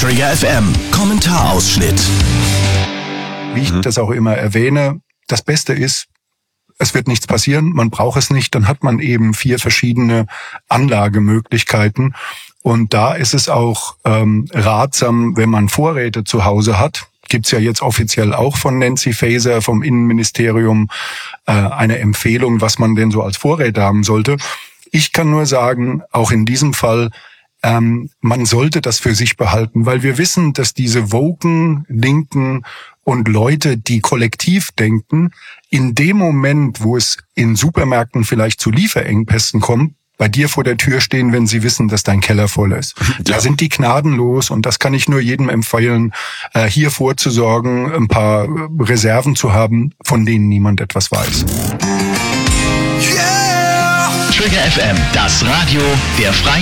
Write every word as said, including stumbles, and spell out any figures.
Trigger F M, Kommentarausschnitt. Wie ich mhm. das auch immer erwähne, das Beste ist, es wird nichts passieren, man braucht es nicht, dann hat man eben vier verschiedene Anlagemöglichkeiten. Und da ist es auch ähm, ratsam, wenn man Vorräte zu Hause hat. Gibt's ja jetzt offiziell auch von Nancy Faeser vom Innenministerium äh, eine Empfehlung, was man denn so als Vorräte haben sollte. Ich kann nur sagen, auch in diesem Fall, ähm, man sollte das für sich behalten, weil wir wissen, dass diese woken Linken und Leute, die kollektiv denken, in dem Moment, wo es in Supermärkten vielleicht zu Lieferengpässen kommt, bei dir vor der Tür stehen, wenn sie wissen, dass dein Keller voll ist. Da sind die gnadenlos und das kann ich nur jedem empfehlen, hier vorzusorgen, ein paar Reserven zu haben, von denen niemand etwas weiß. Yeah! Trigger F M, das Radio der Freien